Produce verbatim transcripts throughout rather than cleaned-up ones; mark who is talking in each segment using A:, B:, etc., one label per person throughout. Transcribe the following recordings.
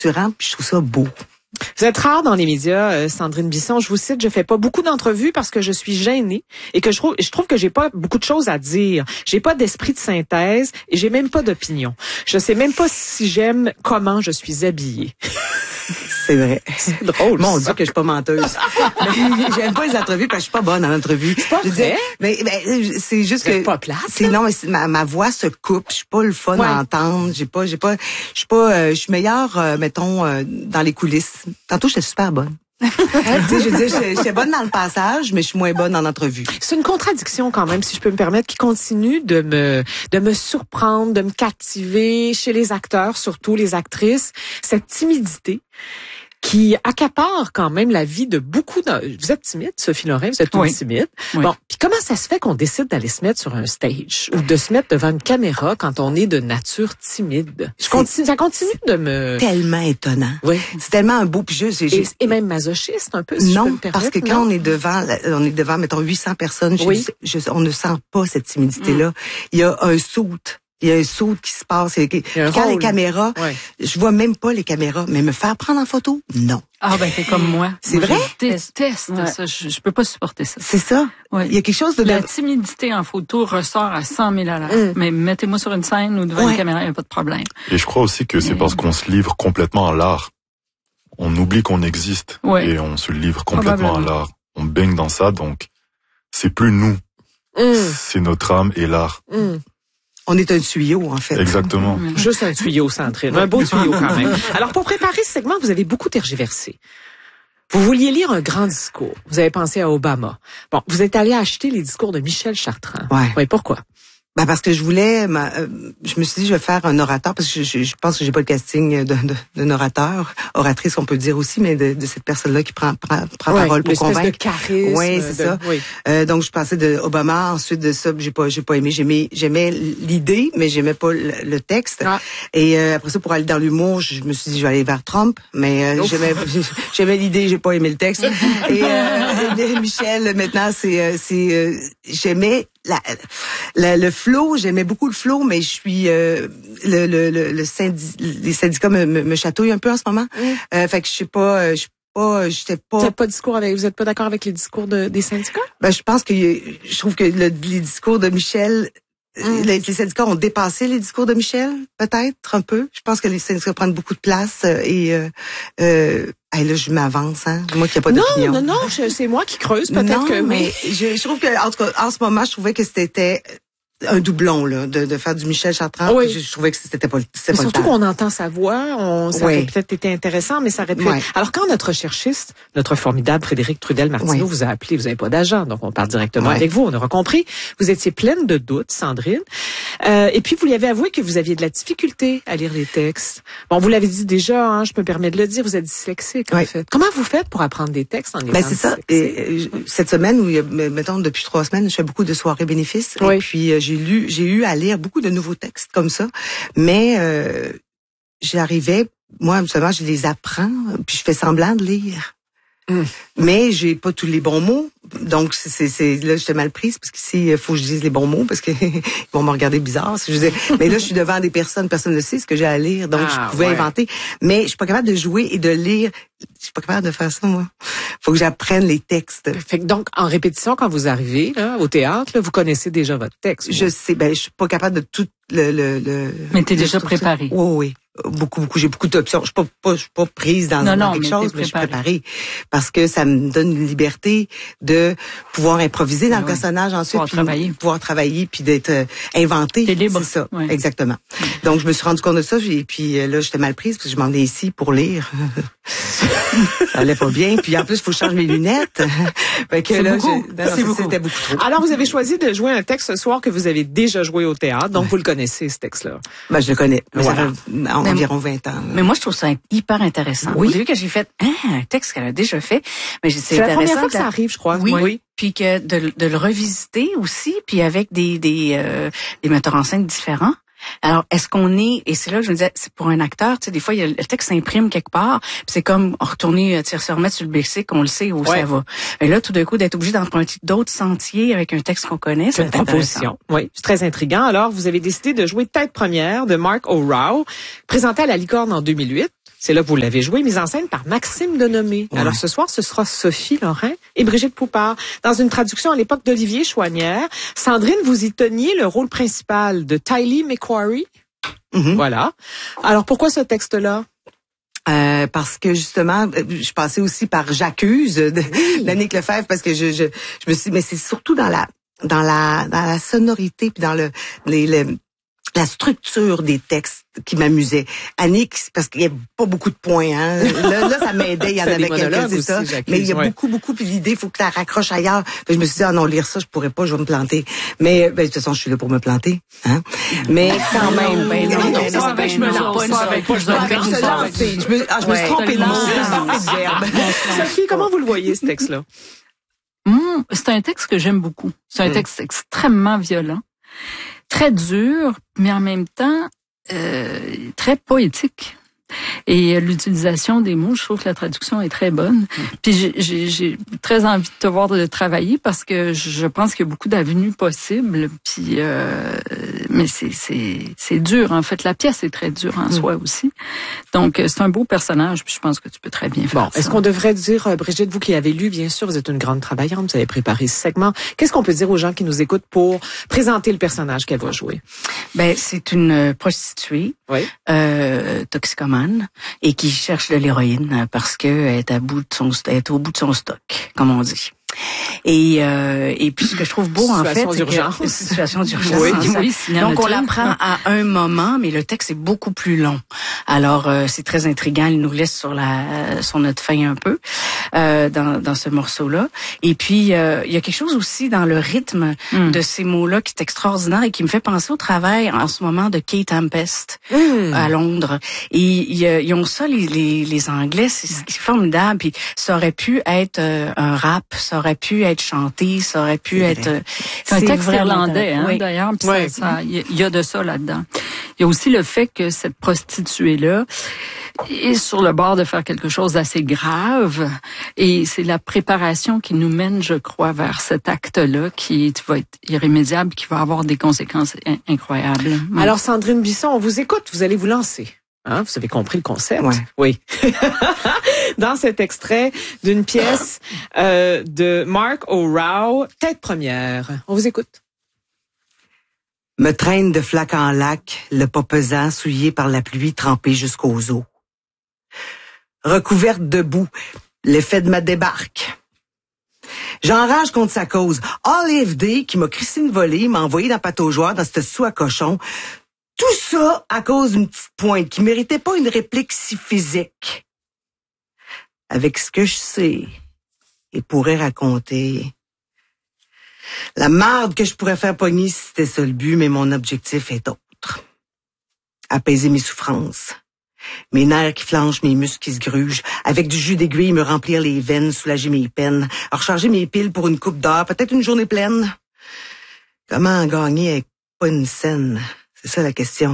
A: structurant, puis je trouve ça beau.
B: Vous êtes rare dans les médias, euh, Sandrine Bisson. Je vous cite, je fais pas beaucoup d'entrevues parce que je suis gênée et que je trouve, je trouve que j'ai pas beaucoup de choses à dire. J'ai pas d'esprit de synthèse et j'ai même pas d'opinion. Je sais même pas si j'aime comment je suis habillée.
A: C'est vrai.
B: C'est drôle.
A: Mon Dieu que je suis pas menteuse. J'aime pas les entrevues parce que je suis pas bonne en entrevue.
B: C'est pas
A: je
B: vrai?
A: Dis, mais, mais c'est juste
B: Vous
A: que
B: êtes pas plate.
A: c'est non mais c'est, ma, ma voix se coupe. Je suis pas le fun
B: Ouais.
A: à entendre. J'ai pas, j'ai pas, je suis pas, euh, je suis meilleure, euh, mettons, euh, dans les coulisses. Tantôt j'étais super bonne. tu sais, je veux dire, j'étais, j'étais bonne dans le passage, mais je suis moins bonne en entrevue.
B: C'est une contradiction quand même, si je peux me permettre, qui continue de me de me surprendre, de me captiver chez les acteurs, surtout les actrices, cette timidité qui accapare quand même la vie de beaucoup de... Vous êtes timide, Sophie Lorrain, vous êtes une
C: Oui.
B: timide.
C: Oui.
B: Bon, puis comment ça se fait qu'on décide d'aller se mettre sur un stage ou de se mettre devant une caméra quand on est de nature timide? Je continue, ça continue de me...
A: Tellement étonnant.
B: Oui.
A: C'est tellement un beau puis juste. J'ai,
B: Et, et même masochiste un peu, si je peux
A: non,
B: me permettre.
A: parce que quand
B: non?
A: on est devant, on est devant, mettons, huit cents personnes, je-
B: Oui.
A: je, on ne sent pas cette timidité-là. Mm. Il y a un saut. Il y a un saut qui se passe. Et,
B: Il y a un
A: quand
B: rôle.
A: les caméras,
B: Ouais.
A: je vois même pas les caméras, mais me faire prendre en photo, non.
C: Ah ben c'est comme moi.
A: C'est
C: Moi,
A: vrai?
C: Je déteste
D: Ouais.
C: ça. Je, je peux pas supporter ça.
A: C'est ça.
C: Ouais.
A: Il y a quelque chose de...
C: La timidité en photo ressort à cent mille à l'heure.
B: Mm.
C: Mais mettez-moi sur une scène ou devant
A: Ouais.
C: une caméra, il n'y a pas de problème.
E: Et je crois aussi que c'est
C: Mais-
E: parce qu'on se livre complètement à l'art. On oublie qu'on existe
C: Ouais.
E: et on se livre complètement à
C: Probablement.
E: l'art. On baigne dans ça, donc c'est plus nous,
B: Hum,
E: c'est notre âme et l'art.
B: hum.
A: On est un tuyau, en fait.
E: Exactement.
C: Mm.
B: Juste un tuyau centré. Un beau tuyau quand même. Alors, pour préparer ce segment, vous avez beaucoup tergiversé. Vous vouliez lire un grand discours. Vous avez pensé à Obama. Bon, vous êtes allé acheter les discours de Michel Chartrand.
A: Ouais.
B: Oui, pourquoi?
A: Ben parce que je voulais, ma, euh, je me suis dit je vais faire un orateur parce que je, je, je pense que j'ai pas le casting de, de, d'un orateur, oratrice on peut dire aussi, mais de, de cette personne-là qui prend prend, prend
B: Ouais,
A: parole pour
B: l'espèce
A: convaincre.
B: de charisme.
A: Oui, c'est
B: de-
A: ça.
B: Oui.
A: Euh, donc je pensais de Obama, ensuite de ça j'ai pas j'ai pas aimé, j'aimais j'aimais l'idée, mais j'aimais pas le, le texte.
B: Ah.
A: Et euh, après ça pour aller dans l'humour, je me suis dit je vais aller vers Trump, mais euh,
B: Ouf.
A: j'aimais j'aimais l'idée, j'ai pas aimé le texte. Et euh, Michel maintenant c'est euh, c'est euh, j'aimais la, la, le flow, j'aimais beaucoup le flow, mais je suis euh, le, le, le, le syndi- les syndicats me, me, me chatouillent un peu en ce moment.
B: Mm.
A: Euh, fait que je sais pas, euh, je suis pas, j'étais
B: Vous
A: pas.
B: n'êtes pas discours avec, vous êtes pas d'accord avec les discours de, des syndicats?
A: Ben je pense que je trouve que le, les discours de Michel,
B: Mm.
A: les, les syndicats ont dépassé les discours de Michel, peut-être un peu. Je pense que les syndicats prennent beaucoup de place euh, et euh, euh, hey, là je m'avance, hein. Moi qui a pas
B: Non,
A: d'opinion.
B: non, non, je- c'est moi qui creuse, peut-être
A: Non,
B: que oui.
A: mais je, je trouve que en tout cas en ce moment je trouvais que c'était un doublon là de, de faire du Michel Chartrand.
B: Oui.
A: Je, je trouvais que c'était pas c'était
B: Mais
A: pas le
B: surtout
A: temps.
B: qu'on entend sa voix, on, ça
A: Oui.
B: aurait peut-être été intéressant, mais ça aurait pu...
A: Ouais.
B: Alors, quand notre recherchiste, notre formidable Frédéric Trudel-Martineau
A: Oui.
B: vous a appelé, vous n'avez pas d'agent, donc on parle directement
A: Ouais.
B: avec vous, on aura compris. Vous étiez pleine de doutes, Sandrine. Euh, et puis, vous lui avez avoué que vous aviez de la difficulté à lire les textes. Bon, vous l'avez dit déjà, hein, je me permets de le dire, vous êtes dyslexique, en
A: Oui.
B: fait. Comment vous faites pour apprendre des textes en étant
A: Ben c'est ça.
B: dyslexique?
A: Et, euh, cette semaine, où il y a, mettons depuis trois semaines, je fais beaucoup de soirées bénéfices.
B: Oui.
A: Et puis euh, j'ai lu, j'ai eu à lire beaucoup de nouveaux textes comme ça, mais euh, j'arrivais, moi seulement je les apprends, puis je fais semblant de lire.
B: Mm.
A: Mais j'ai pas tous les bons mots, donc c'est c'est, c'est là j'étais mal prise parce qu'ici il faut que je dise les bons mots parce que ils vont me regarder bizarre si je dis. Mais là je suis devant des personnes, personne ne sait ce que j'ai à lire, donc
B: Ah,
A: je pouvais
B: ouais.
A: inventer. Mais je suis pas capable de jouer et de lire. Je suis pas capable de faire ça moi. Faut que j'apprenne les textes.
B: Fait que donc, en répétition, quand vous arrivez là, au théâtre, là, vous connaissez déjà votre texte.
A: Je sais, ben je suis pas capable de tout le le. le
C: Mais t'es
A: le
C: déjà
A: structure.
C: préparé.
A: Oui, oui. Beaucoup, beaucoup. J'ai beaucoup d'options. Je suis pas, pas, je suis pas prise dans,
C: Non,
A: dans
C: non,
A: quelque
C: mais
A: chose,
C: t'es
A: mais je suis
C: préparée.
A: préparée. Parce que ça me donne une liberté de pouvoir improviser dans
C: Ah
A: le
C: oui.
A: personnage ensuite.
C: Pouvoir
A: puis
C: travailler.
A: Pouvoir travailler, puis d'être euh, inventé.
C: T'es libre.
A: C'est ça,
C: Ouais.
A: exactement. Donc, je me suis rendu compte de ça, et puis euh, là, j'étais mal prise, parce que je m'en venais ici pour lire. Ça allait pas bien. Puis en plus, il faut que je change mes lunettes. Fait que
C: C'est
A: là,
C: beaucoup.
A: j'ai- non, non,
C: C'est beaucoup.
A: c'était beaucoup trop.
B: Alors, vous avez choisi de jouer un texte ce soir que vous avez déjà joué au théâtre, donc vous le connaissez, ce texte-là.
A: Ben, je le connais. Mais
B: Voilà.
A: Ça fait environ vingt ans.
D: Mais moi, je trouve ça hyper intéressant.
A: Oui.
D: Au début que j'ai fait ah, un texte qu'elle a déjà fait, mais c'est
B: C'est la première
D: intéressant
B: fois que
D: de-
B: ça arrive, je crois.
D: Oui. Puis que de, de le revisiter aussi, puis avec des des, euh, des metteurs en scène différents. Alors, est-ce qu'on est, et c'est là que je me disais, c'est pour un acteur, tu sais, des fois, il y a, le texte s'imprime quelque part, puis c'est comme retourner, tu sais, se remettre sur le bicycle, on le sait où
B: Ouais.
D: ça va. Et là, tout d'un coup, d'être obligé d'emprunter d'autres sentiers avec un texte qu'on connaît,
B: C'est
D: c'est
B: une proposition. Oui, c'est très intriguant. Alors, vous avez décidé de jouer Tête première de Mark O'Rourke, présenté à la Licorne en deux mille huit. C'est là que vous l'avez joué, mise en scène par Maxime Denomé.
A: Ouais.
B: Alors ce soir, ce sera Sophie Lorrain et Brigitte Poupard. Dans une traduction à l'époque d'Olivier Chouanière, Sandrine, vous y teniez le rôle principal de Tylee McQuarrie.
A: Mm-hmm.
B: Voilà. Alors pourquoi ce texte-là?
A: Euh, parce que justement, je passais aussi par J'accuse de
B: Oui.
A: d'Annick Lefebvre parce que je, je je me suis mais c'est surtout dans la dans la dans la sonorité puis dans le les, les la structure des textes qui m'amusait. Annick, c'est parce qu'il y a pas beaucoup de points, hein. Là, là ça m'aidait, il y en
B: C'est
A: avait
B: des
A: quelques,
B: monologues
A: c'est
B: aussi,
A: ça.
B: J'accuse,
A: Mais il y a
B: ouais.
A: beaucoup, beaucoup, puis l'idée, il faut que tu la raccroches ailleurs. Puis je me suis dit, ah non, lire ça, je pourrais pas, je vais me planter. Mais, ben, de toute façon, je suis là pour me planter, hein. Mais quand même,
D: ben non, non,
A: ben
D: non,
A: non,
D: ben
A: je me
D: non,
A: lance
D: pas
A: pas,
D: ça,
A: avec
D: pas
A: je
D: ça,
A: me
D: avec
A: lance,
D: ça,
A: je
D: avec
A: me- je me, ah, je me suis
D: Ouais,
A: trompée de mot,
C: t'as
A: je me suis
C: lancé.
A: trompée de verbe.
B: Sophie, comment vous le voyez, ce texte-là?
C: Hum, c'est un texte que j'aime beaucoup. C'est un
A: Mm.
C: texte extrêmement violent, très dur, mais en même temps euh, très poétique. Et euh, l'utilisation des mots, je trouve que la traduction est très bonne. Puis j'ai, j'ai, j'ai très envie de te voir de travailler parce que je pense qu'il y a beaucoup d'avenues possibles. Puis euh, mais c'est c'est c'est dur en fait. La pièce est très dure en soi aussi. Donc euh, c'est un beau personnage. Puis je pense que tu peux très bien faire
B: Bon,
C: ça.
B: est-ce qu'on devrait dire, euh, Brigitte, vous qui avez lu, bien sûr, vous êtes une grande travaillante, vous avez préparé ce segment. Qu'est-ce qu'on peut dire aux gens qui nous écoutent pour présenter le personnage qu'elle va jouer?
D: Ben, c'est une prostituée,
B: Oui.
D: euh, toxicomane, et qui cherche de l'héroïne parce que elle est à bout de son, elle est au bout de son stock, comme on dit. Et euh, et puis ce que je trouve beau en fait,
B: Situation
D: c'est
B: d'urgence.
D: que situation d'urgence.
C: Oui,
D: c'est ça.
C: oui, s'il y en a
D: Donc on
C: une.
D: l'apprend à un moment, mais le texte est beaucoup plus long. Alors euh, c'est très intriguant. Il nous laisse sur la sur notre faim un peu euh, dans dans ce morceau-là. Et puis euh, il y a quelque chose aussi dans le rythme
C: Mm.
D: de ces mots-là qui est extraordinaire et qui me fait penser au travail en ce moment de Kate Tempest
B: Mmh.
D: à Londres. Et ils, euh, ils ont ça, les, les, les Anglais, c'est, c'est formidable. Puis ça aurait pu être euh, un rap, ça aurait pu être chanté, ça aurait pu
A: C'est
D: être...
A: vrai.
D: euh,
C: C'est un texte
D: vraiment
C: irlandais, hein,
D: oui.
C: d'ailleurs. Puis
B: Ouais.
C: ça, ça, il y, y a de ça là-dedans. Il y a aussi le fait que cette prostituée-là est sur le bord de faire quelque chose d'assez grave. Et c'est la préparation qui nous mène, je crois, vers cet acte-là qui va être irrémédiable, qui va avoir des conséquences in- incroyables. Ouais.
B: Alors, Sandrine Bisson, on vous écoute, vous allez vous lancer. Hein, vous avez compris le concept?
A: Ouais.
B: Oui. Dans cet extrait d'une pièce euh, de Mark O'Rourke, Tête première. On vous écoute.
A: Me traîne de flac en lac, le pas pesant, souillé par la pluie, trempé jusqu'aux os. Recouverte de boue, l'effet de ma débarque. J'enrage contre sa cause. Olive Day, qui m'a crissé une volée, m'a envoyé dans pataugeoire dans cette sou à cochon. Tout ça à cause d'une petite pointe qui méritait pas une réplique si physique. Avec ce que je sais et pourrais raconter... La marde que je pourrais faire pogner si c'était ça le but, mais mon objectif est autre. Apaiser mes souffrances. Mes nerfs qui flanchent, mes muscles qui se grugent. Avec du jus d'aiguille, me remplir les veines, soulager mes peines. Recharger mes piles pour une coupe d'heure, peut-être une journée pleine. Comment en gagner avec pas une scène? C'est ça la question.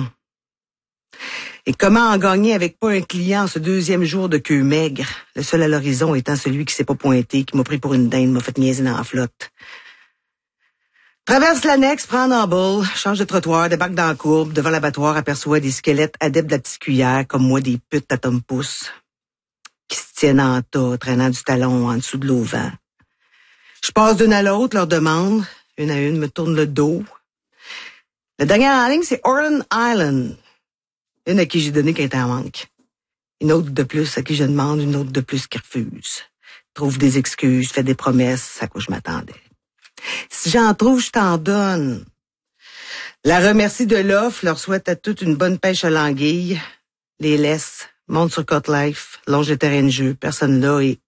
A: Et comment en gagner avec pas un client ce deuxième jour de queue maigre? Le seul à l'horizon étant celui qui s'est pas pointé, qui m'a pris pour une dinde, m'a fait niaiser dans la flotte. Traverse l'annexe, prends en boule, change de trottoir, débarque dans la courbe, devant l'abattoir, aperçoit des squelettes adeptes de la petite cuillère, comme moi des putes à tom pouce, qui se tiennent en tas, traînant du talon en dessous de l'auvent. Je passe d'une à l'autre, leur demande, une à une, me tourne le dos. La dernière en ligne, c'est Oran Island. Une à qui j'ai donné qu'elle était en manque. Une autre de plus à qui je demande, une autre de plus qui refuse. Trouve des excuses, fait des promesses, à quoi je m'attendais. Si j'en trouve, je t'en donne. La remercie de l'offre, leur souhaite à toute une bonne pêche à l'anguille, les laisse, monte sur Cut Life, longe le terrain de jeu, personne là et...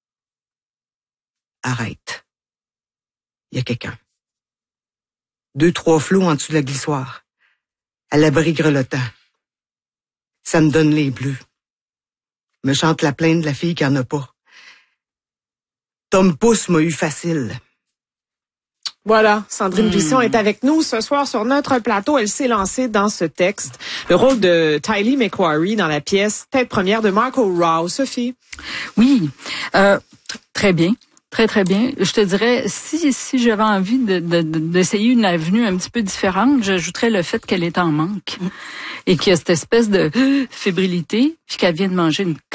A: Arrête. Il y a quelqu'un. Deux, trois flots en dessous de la glissoire. À l'abri grelottant. Ça me donne les bleus. Me chante la plainte de la fille qui en a pas. Tom Pouce m'a eu facile.
B: Voilà, Sandrine
C: Mm.
B: Bisson est avec nous ce soir sur notre plateau. Elle s'est lancée dans ce texte. Le rôle de Tylee McQuarrie dans la pièce Tête première de Mark O'Rourke. Sophie?
C: Oui, euh, t- très bien. Très, très bien. Je te dirais, si si j'avais envie de, de, de, d'essayer une avenue un petit peu différente, j'ajouterais le fait qu'elle est en manque. Mm. Et qu'il y a cette espèce de fébrilité, puis qu'elle vient de manger une